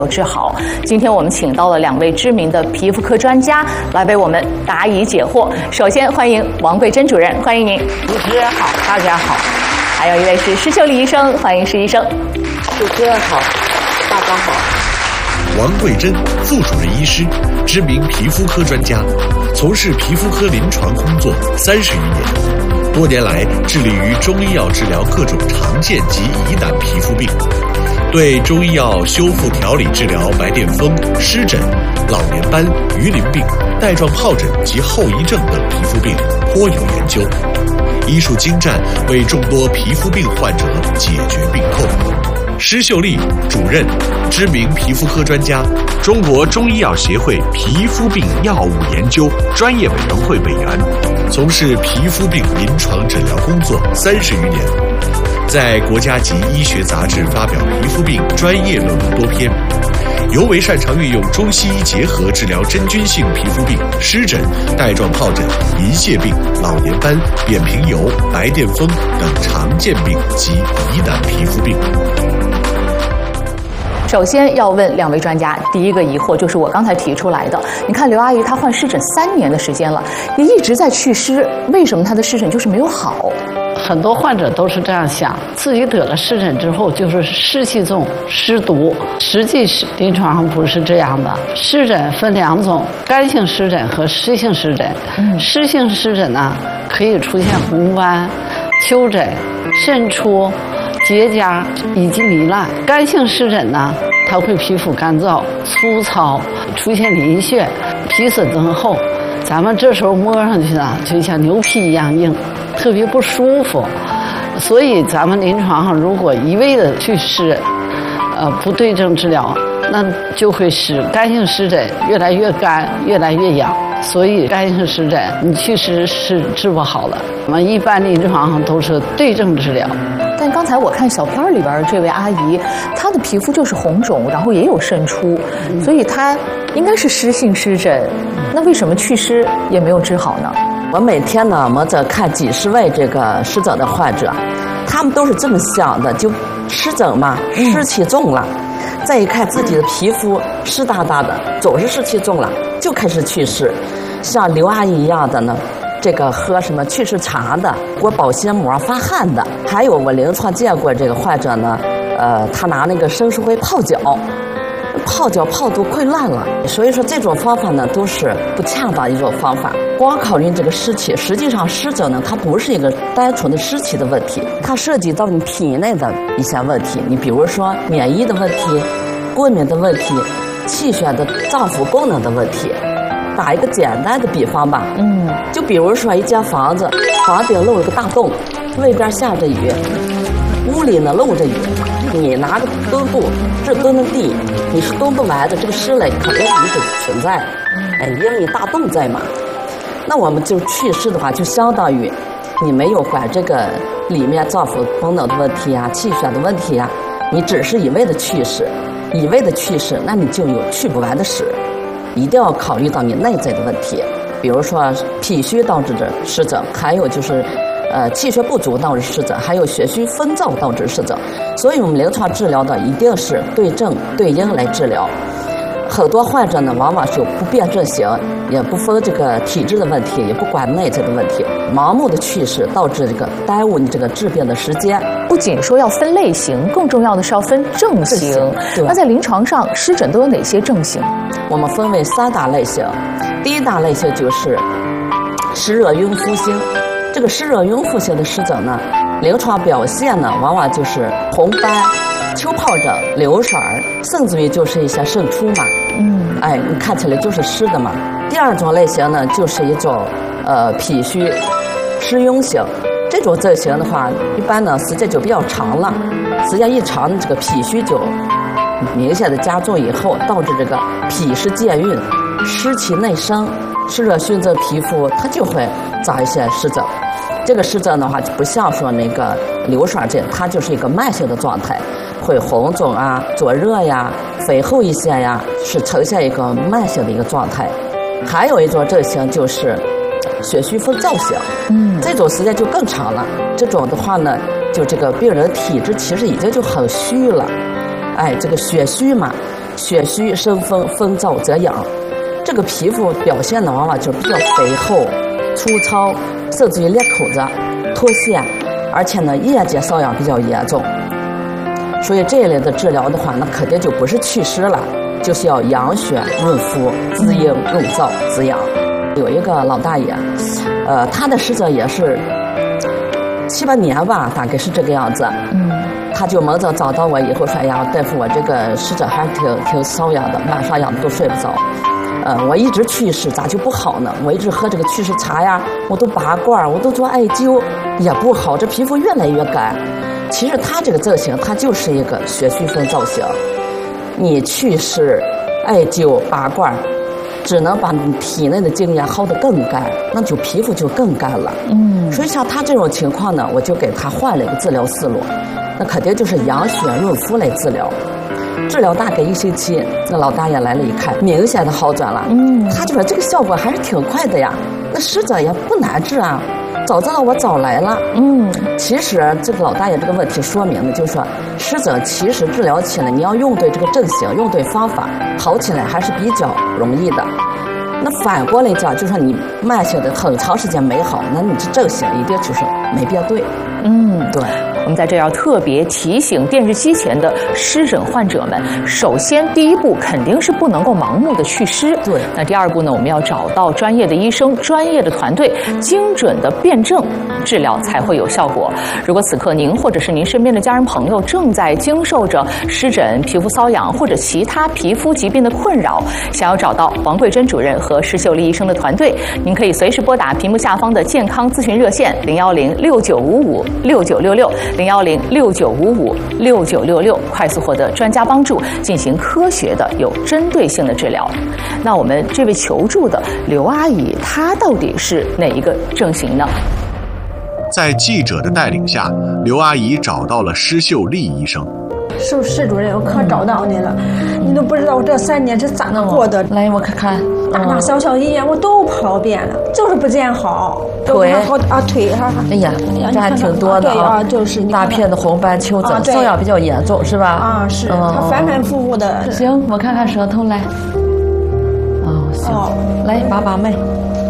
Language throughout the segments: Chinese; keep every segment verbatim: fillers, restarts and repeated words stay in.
治好。今天我们请到了两位知名的皮肤科专家来为我们答疑解惑。首先欢迎王桂珍主任，欢迎您。 主持人好，大家好。 还有一位是施秀丽医生，欢迎施医生。 主持人好，大家好。 王桂珍，副主任医师，知名皮肤科专家，从事皮肤科临床工作三十余年，多年来致力于中医药治疗各种常见及疑难皮肤病。对中医药修复调理治疗白癜风、湿疹、老年斑、鱼鳞病、带状疱疹及后遗症等皮肤病颇有研究，医术精湛，为众多皮肤病患者解决病痛。施秀丽主任，知名皮肤科专家，中国中医药协会皮肤病药物研究专业委员会委员，从事皮肤病临床诊疗工作三十余年，在国家级医学杂志发表皮肤病专业论文多篇，尤为擅长运用中西医结合治疗真菌性皮肤病、湿疹、带状疱疹、银屑病、老年斑、扁平疣、白癜风等常见病及疑难皮肤病。 首先要问两位专家，第一个疑惑就是我刚才提出来的。你看刘阿姨她患湿疹三年的时间了，也一直在祛湿，为什么她的湿疹就是没有好？ 很多患者都是这样想，自己得了湿疹之后就是湿气重、湿毒。实际是临床上不是这样的。湿疹分两种，干性湿疹和湿性湿疹。嗯、湿性湿疹呢，可以出现红斑、丘疹、渗出、结痂以及糜烂。干性湿疹呢，它会皮肤干燥、粗糙，出现鳞屑，皮损增厚。咱们这时候摸上去呢，就像牛皮一样硬，特别不舒服。所以咱们临床上如果一味的去湿，呃，不对症治疗，那就会使干性湿疹越来越干，越来越痒。所以干性湿疹你去湿是治不好的。我们一般临床上都是对症治疗。 但刚才我看小片里边这位阿姨，她的皮肤就是红肿，然后也有渗出，嗯、所以她应该是湿性湿疹。那为什么祛湿也没有治好呢？ 我每天呢，我在看几十位这个湿疹的患者，他们都是这么想的，就湿疹嘛，湿气重了，嗯、再一看自己的皮肤湿哒哒的，总是湿气重了，就开始祛湿。像刘阿姨一样的呢，这个喝什么祛湿茶的，裹保鲜膜发汗的，还有我临床见过这个患者呢，呃，他拿那个生石灰泡脚。泡脚泡都溃烂了，所以说这种方法呢都是不恰当一种方法。光考虑这个湿气，实际上湿疹呢它不是一个单纯的湿气的问题，它涉及到你体内的一些问题。你比如说免疫的问题、过敏的问题、气血的脏腑功能的问题。打一个简单的比方吧，嗯，就比如说一间房子，房顶漏了个大洞，外边下着雨，屋里呢漏着雨，你拿着墩布这墩的地，你是墩不完的，这个湿嘞肯定一直存在，哎，因为你大洞在嘛。那我们就祛湿的话，就相当于你没有管这个里面脏腑功能的问题啊、气血的问题啊，你只是一味的祛湿，一味的祛湿，那你就有去不完的湿。一定要考虑到你内在的问题，比如说脾虚导致的湿疹，还有就是呃气血不足导致湿疹，还有血虚风燥导致湿疹。所以我们临床治疗的一定是对症对因来治疗。很多患者呢，往往是有不辨症型，也不分这个体质的问题，也不管内在的问题，盲目的祛湿导致这个耽误你这个治病的时间。 不仅说要分类型，更重要的是要分症型。那在临床上，湿疹都有哪些症型？ 我们分为三大类型。第一大类型就是湿热晕敷型。这个湿热晕敷型的湿疹呢，临床表现呢，往往就是红斑、丘疱疹、流水，甚至于就是一些渗出嘛。嗯，哎，你看起来就是湿的嘛。第二种类型呢，就是一种呃脾虚湿痈型。这种症型的话，一般呢时间就比较长了，时间一长，这个脾虚就明显的加重以后，导致这个脾湿健运，湿气内生，湿热熏蒸皮肤，它就会长一些湿疹。这个湿疹的话，就不像说那个流水疹，它就是一个慢性的状态，会红肿啊、灼热呀、肥厚一些呀，是呈现一个慢性的一个状态。还有一种症型就是血虚风燥型，嗯，这种时间就更长了。这种的话呢，就这个病人体质其实已经就很虚了，哎，这个血虚嘛， 血虚生风，风燥则痒。这个皮肤表现的往往就比较肥厚、粗糙，甚至于裂口子、脱线，而且呢夜间瘙痒比较严重。所以这一类的治疗的话，那肯定就不是祛湿了，就是要养血润肤、滋阴润燥、滋养。有一个老大爷，呃，他的湿疹也是七八年吧，大概是这个样子。嗯，他就猛着找到我以后说：“哎呀，大夫，我这个湿疹还是挺挺瘙痒的，晚上痒的都睡不着。呃，我一直祛湿，咋就不好呢？我一直喝这个祛湿茶呀，我都拔罐，我都做艾灸，也不好，这皮肤越来越干。其实他这个症型，他就是一个血虚风燥型。你祛湿、艾灸、拔罐。”只能把你体内的精液耗得更干，那就皮肤就更干了。嗯，所以像他这种情况呢，我就给他换了一个治疗思路，那肯定就是养血润肤来治疗。治疗大概一星期，那老大爷来了一看，明显的好转了。嗯，他就说这个效果还是挺快的呀，那湿疹也不难治啊。早知道我早来了。嗯，其实这个老大爷这个问题说明的就是说，湿疹其实治疗起来，你要用对这个症型，用对方法，好起来还是比较容易的。那反过来讲，就说你慢性的很长时间没好，那你这症型一定就是没变对。嗯，对。 我们在这要特别提醒电视机前的湿疹患者们，首先第一步肯定是不能够盲目的祛湿。 对。 那第二步呢，我们要找到专业的医生、专业的团队，精准的辨证，治疗才会有效果。如果此刻您或者是您身边的家人朋友正在经受着湿疹、皮肤瘙痒或者其他皮肤疾病的困扰，想要找到王桂珍主任和施秀丽医生的团队，您可以随时拨打屏幕下方的健康咨询热线零幺零六九五五六九六六。零幺零六九五五六九六六，快速获得专家帮助，进行科学的、有针对性的治疗。那我们这位求助的刘阿姨，她到底是哪一个症型呢？ 在记者的带领下，刘阿姨找到了施秀丽医生。 施施主任，我可找到你了，嗯、你都不知道我这三年是咋么过的。 来，我看看， 大大小小医院我都跑遍了，就是不见好。 腿好啊，腿哈。 哎呀，这还挺多的啊， 啊就是大片的红斑丘疹，瘙痒比较严重，是吧？ 啊，是，它反反复复的。 行，我看看舌头来。哦，行，来把把脉。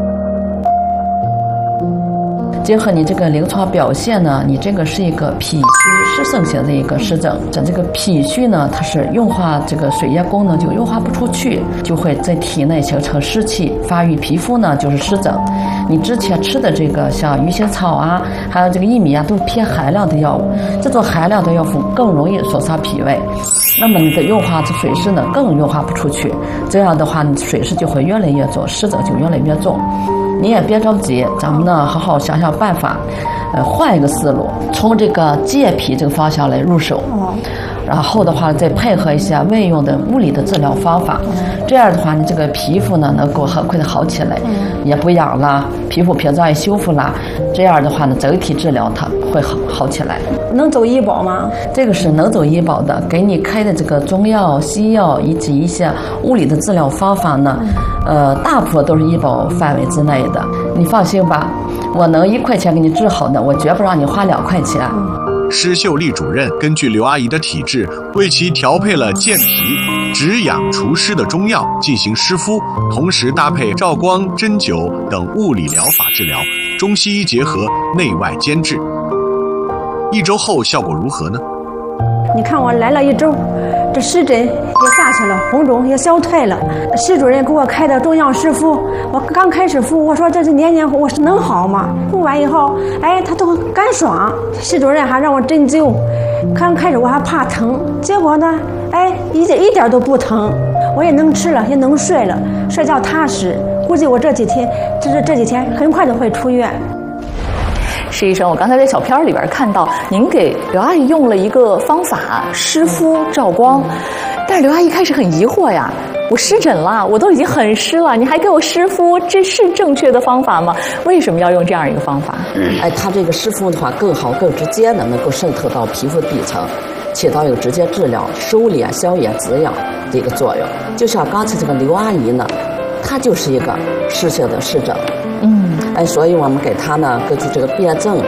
结合你这个临床表现呢，你这个是一个脾虚湿盛型的一个湿疹。咱这个脾虚呢，它是运化这个水液功能就运化不出去，就会在体内形成湿气，发育皮肤呢就是湿疹。你之前吃的这个像鱼腥草啊，还有这个薏米啊，都是偏寒凉的药物。这种寒凉的药物更容易损伤脾胃，那么你的运化这水湿呢更运化不出去，这样的话你水湿就会越来越重，湿疹就越来越重。你也别着急，咱们呢好好想想办法，呃，换一个思路，从这个健脾这个方向来入手。哦。然后的话，再配合一下外用的物理的治疗方法，嗯、这样的话，你这个皮肤呢能够很快的好起来，嗯、也不痒了，皮肤屏障也修复了。这样的话呢，整体治疗它会好好起来。 能走医保吗？ 这个是能走医保的，给你开的这个中药、西药以及一些物理的治疗方法呢，嗯、呃，大部分都是医保范围之内的。你放心吧，我能一块钱给你治好的，我绝不让你花两块钱。嗯施秀丽主任根据刘阿姨的体质，为其调配了健脾、止痒除湿的中药进行湿敷，同时搭配照光、针灸等物理疗法治疗，中西医结合，内外兼治。一周后效果如何呢？ 你看我来了一周，这湿疹也下去了，红肿也消退了。施主任给我开的中药湿敷，我刚开始敷，我说这是年年我是能好吗？敷完以后，哎，它都干爽。施主任还让我针灸，刚开始我还怕疼，结果呢，哎，一点一点都不疼，我也能吃了，也能睡了，睡觉踏实。估计我这几天，这这这几天很快就会出院。 施医生，我刚才在小片里边看到您给刘阿姨用了一个方法湿敷照光，但是刘阿姨开始很疑惑呀，我湿疹了，我都已经很湿了，你还给我湿敷，这是正确的方法吗？为什么要用这样一个方法？ 哎，它这个湿敷的话更好、更直接的能够渗透到皮肤底层，起到一个直接治疗、收敛、消炎、止痒的一个作用。就像刚才这个刘阿姨呢，她就是一个湿性的湿疹。嗯，哎，所以我们给他呢，根据这个辨证、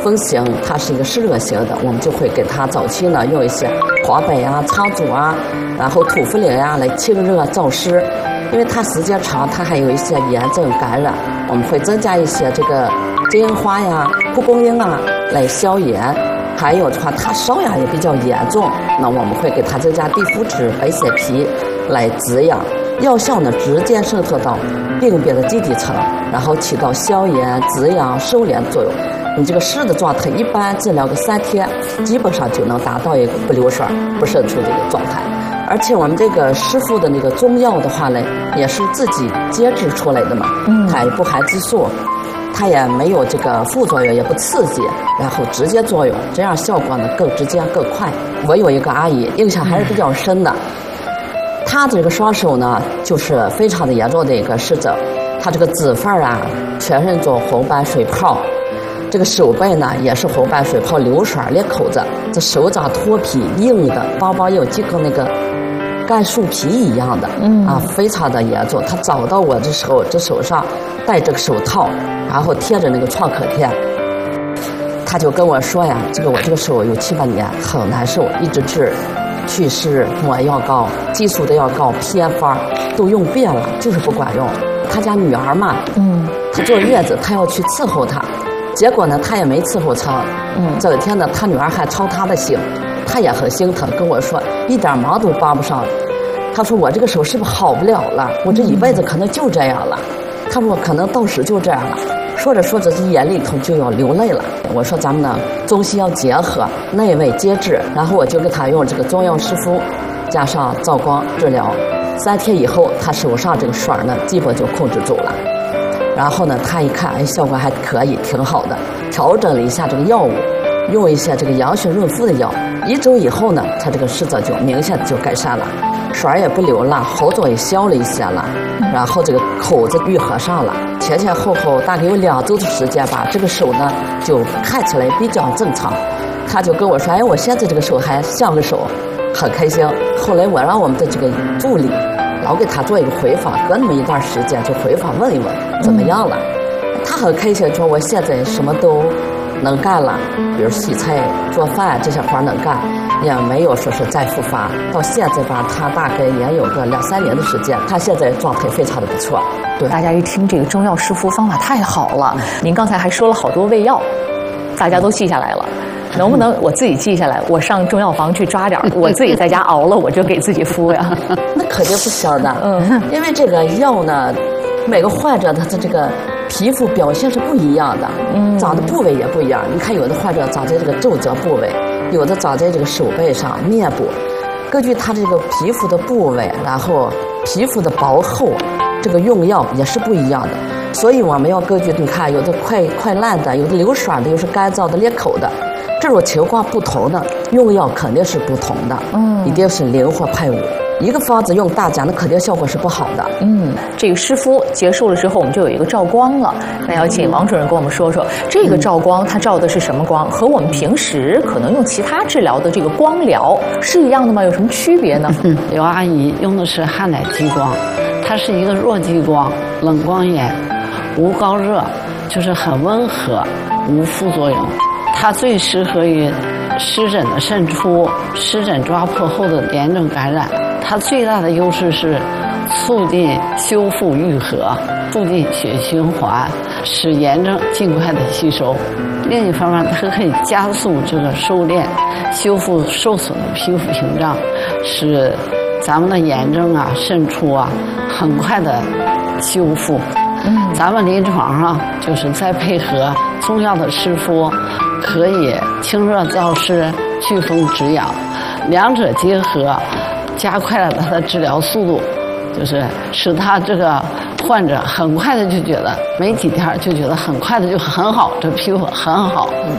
风型，它是一个湿热型的，我们就会给它早期呢用一些华柏啊、苍术啊，然后土茯苓呀来清热燥湿。因为它时间长，它还有一些炎症感染，我们会增加一些这个金银花呀、蒲公英啊来消炎。还有的话，它瘙痒也比较严重，那我们会给它增加地肤脂、白血皮来止痒。药效呢直接渗透到病变的基底层，然后起到消炎、止痒、收敛作用。你这个湿的状态，一般治疗个三天，基本上就能达到一个不流水、不渗出这个状态。而且我们这个湿敷的那个中药的话呢，也是自己煎制出来的嘛，它也不含激素，它也没有这个副作用，也不刺激，然后直接作用，这样效果呢更直接更快。我有一个阿姨，印象还是比较深的，她这个双手呢就是非常的严重的一个湿疹，她这个指缝啊全身中红斑水泡。这个手背呢也是红斑水泡、流水、裂口子，这手掌脱皮硬的，邦邦硬，就跟那个干树皮一样的，嗯啊，非常的严重。他找到我的时候，这手上戴着个手套，然后贴着那个创可贴，他就跟我说呀，这个我这个手有七八年很难受，一直治祛湿、抹药膏、激素的药膏、偏方都用遍了，就是不管用。他家女儿嘛，嗯，他坐月子，他要去伺候她。结果呢，他也没伺候成。嗯，这一天呢，他女儿还操他的心，他也很心疼，跟我说一点忙都帮不上。他说我这个手是不是好不了了？我这一辈子可能就这样了。他说我可能到时就这样了。说着说着，这眼里头就要流泪了。我说咱们呢，中西药结合，内外皆治。然后我就给他用这个中药湿敷，加上照光治疗。三天以后，他手上这个水呢，基本就控制住了。然后呢，他一看，哎，效果还可以，挺好的。调整了一下这个药物，用一些这个养血润肤的药。一周以后呢，他这个湿疹就明显就改善了，水儿也不流了，红肿也消了一些了，然后这个口子愈合上了。前前后后大概有两周的时间吧，这个手呢就看起来比较正常。他就跟我说，哎，我现在这个手还像个手，很开心。后来我让我们的这个助理老给他做一个回访，隔那么一段时间就回访问一问怎么样了。嗯、他很开心，说我现在什么都能干了，比如洗菜、做饭这些活能干，也没有说是再复发。到现在吧，他大概也有个两三年的时间，他现在状态非常的不错。 对，大家一听这个中药湿敷方法太好了，嗯、您刚才还说了好多胃药，大家都记下来了。能不能我自己记下来？我上中药房去抓点，我自己在家熬了，我就给自己敷呀。 那肯定不行的，嗯，因为这个药呢，每个患者他的这个皮肤表现是不一样的，嗯，长的部位也不一样。你看，有的患者长在这个皱褶部位，有的长在这个手背上、面部，根据他这个皮肤的部位，然后皮肤的薄厚，这个用药也是不一样的。所以我们要根据你看，有的快快烂的，有的流水的，有是干燥的、裂口的。这种情况不同的用药肯定是不同的，嗯，一定是灵活配伍。一个方子用大家，那肯定效果是不好的。 嗯，这个湿敷结束了之后，我们就有一个照光了。那要请王主任跟我们说说，这个照光它照的是什么光，和我们平时可能用其他治疗的这个光疗是一样的吗？有什么区别呢？ 嗯，刘阿姨用的是氦氖激光，它是一个弱激光，冷光眼，无高热，就是很温和，无副作用。它最适合于湿疹的渗出、湿疹抓破后的炎症感染。它最大的优势是促进修复愈合，促进血液循环，使炎症尽快的吸收。另一方面，它可以加速这个收敛、修复受损的皮肤屏障，使咱们的炎症啊、渗出啊很快的修复。嗯，咱们临床上就是再配合中药的湿敷，可以清热燥湿、祛风止痒，两者结合，加快了它的治疗速度，就是使他这个患者很快的就觉得没几天就觉得很快的就很好，这皮肤很好。嗯，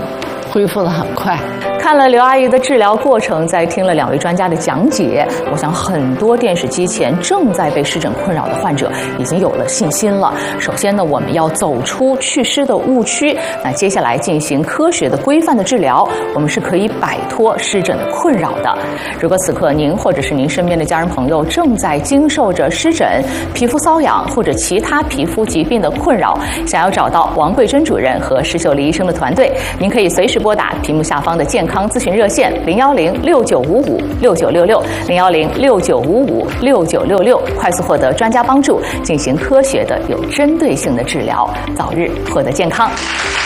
恢复得很快。 看了刘阿姨的治疗过程，在听了两位专家的讲解，我想很多电视机前正在被湿疹困扰的患者已经有了信心了。首先呢，我们要走出祛湿的误区，那接下来进行科学的、规范的治疗，我们是可以摆脱湿疹的困扰的。如果此刻您或者是您身边的家人朋友正在经受着湿疹、皮肤瘙痒或者其他皮肤疾病的困扰，想要找到王桂珍主任和施秀丽医生的团队，您可以随时拨打屏幕下方的健康咨询热线零幺零六九五五六九六六零幺零六九五五六九六六，快速获得专家帮助，进行科学的、有针对性的治疗，早日获得健康。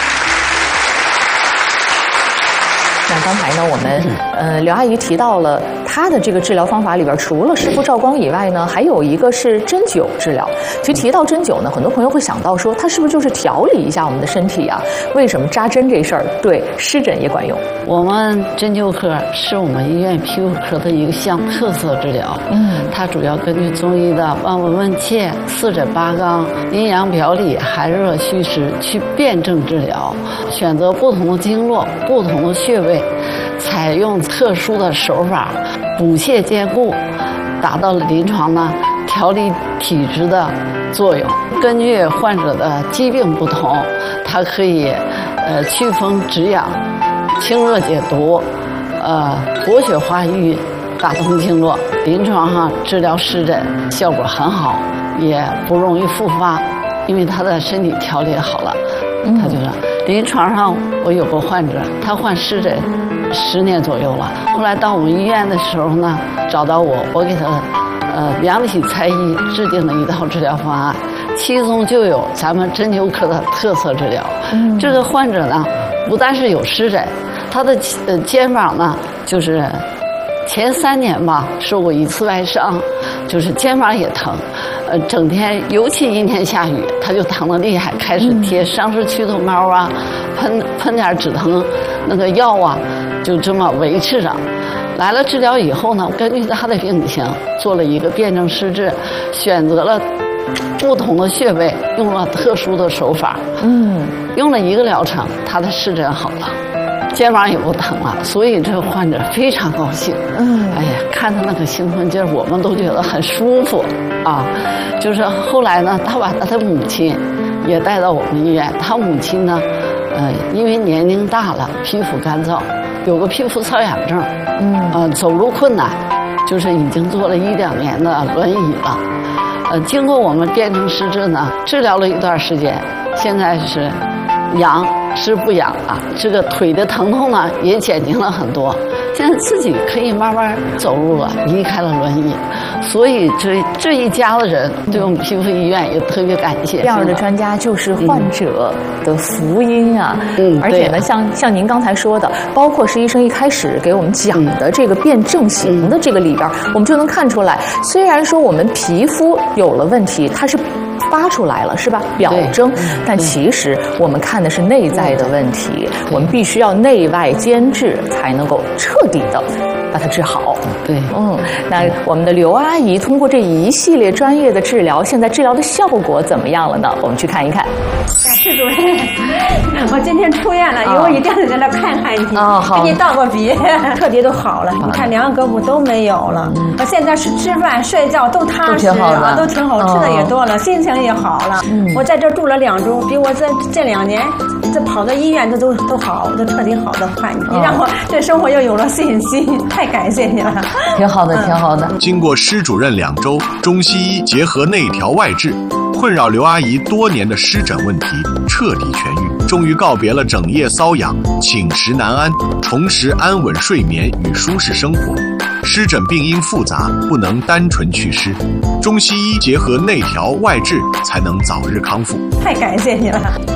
那刚才呢，我们呃刘阿姨提到了她的这个治疗方法里边，除了湿敷照光以外呢，还有一个是针灸治疗。其实提到针灸呢，很多朋友会想到说，它是不是就是调理一下我们的身体啊？为什么扎针这事儿对湿疹也管用？ 我们针灸科是我们医院皮肤科的一个项特色治疗。嗯，它主要根据中医的望闻问切、四诊八纲、阴阳表里、寒热虚实去辩证治疗，选择不同的经络、不同的穴位，采用特殊的手法，补泻兼顾，达到了临床呢调理体质的作用。根据患者的疾病不同，它可以呃祛风止痒、清热解毒、呃活血化瘀、打通经络。临床上治疗湿疹效果很好，也不容易复发，因为他的身体调理好了。他就是临床上我有个患者，他患湿疹十年左右了，后来到我们医院的时候呢，找到我，我给他呃量体裁衣，制定了一套治疗方案，其中就有咱们针灸科的特色治疗。嗯，这个患者呢，不但是有湿疹，他的呃肩膀呢，就是前三年吧受过一次外伤，就是肩膀也疼。呃，整天，尤其阴天下雨，他就疼得厉害，开始贴伤势祛痛膏啊，喷喷点止疼那个药啊，就这么维持着。来了治疗以后呢，根据他的病情做了一个辩证施治，选择了不同的穴位，用了特殊的手法，嗯，用了一个疗程，他的湿疹好了。肩膀也不疼了，所以这个患者非常高兴。嗯，哎呀，看他那个兴奋劲儿，我们都觉得很舒服啊。就是后来呢，他把他的母亲也带到我们医院。他母亲呢，呃，因为年龄大了，皮肤干燥，有个皮肤瘙痒症，嗯，呃，走路困难，就是已经做了一两年的轮椅了。呃，经过我们辩证施治呢，治疗了一段时间，现在是阳。是不痒了，这个腿的疼痛呢也减轻了很多，现在自己可以慢慢走路了，离开了轮椅，所以这这一家的人对我们皮肤医院也特别感谢。 这样的专家就是患者的福音啊！嗯，而且呢，像像您刚才说的，包括是医生一开始给我们讲的这个辩证型的这个里边，我们就能看出来，虽然说我们皮肤有了问题，它是发出来了，是吧？表征，但其实我们看的是内在的问题，我们必须要内外兼治，才能够彻底的把它治好。 对， 嗯，那我们的刘阿姨通过这一系列专业的治疗，现在治疗的效果怎么样了呢？我们去看一看。 施主任，我今天出院了，以后一定得来看看你， 啊，好， 给你道个别，彻底都好了。你看两个胳膊都没有了，我现在是吃饭睡觉都踏实啊，都挺好，吃的也多了，心情也好了。我在这住了两周，比我这这两年这跑到医院这都都好，都彻底好的快。你让我对生活又有了信心，太感谢你了。 挺好的，挺好的。 经过施主任两周，中西医结合内调外治，困扰刘阿姨多年的湿疹问题彻底痊愈，终于告别了整夜瘙痒、寝食难安，重拾安稳睡眠与舒适生活。湿疹病因复杂，不能单纯祛湿，中西医结合内调外治，才能早日康复。 太感谢你了。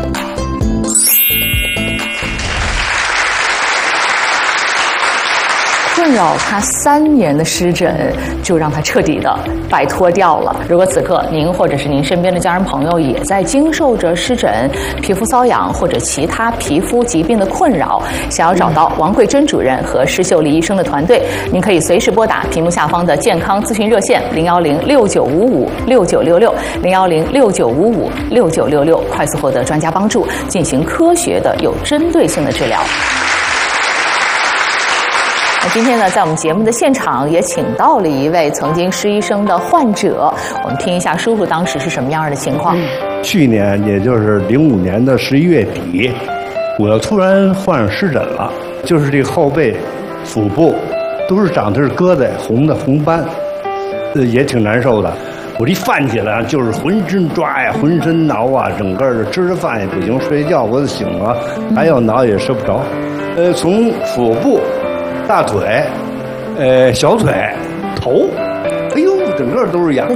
困扰他三年的湿疹，就让他彻底的摆脱掉了。如果此刻您或者是您身边的家人朋友也在经受着湿疹、皮肤瘙痒或者其他皮肤疾病的困扰，想要找到王桂珍主任和施秀丽医生的团队，您可以随时拨打屏幕下方的健康咨询热线零幺零六九五五六九六六零幺零六九五五六九六六，快速获得专家帮助，进行科学的、有针对性的治疗。 那今天呢，在我们节目的现场也请到了一位曾经施医生的患者，我们听一下叔叔当时是什么样的情况。 去年也就是零五年的十一月底，我突然患上湿疹了，就是这个后背、腹部都是长的是疙瘩，红的红斑，呃，也挺难受的。我一犯起来就是浑身抓呀，浑身挠啊，整个的吃着饭也不行，睡觉我就醒了，还有挠也睡不着。呃，从腹部、大腿、呃小腿、头，哎呦，整个都是痒。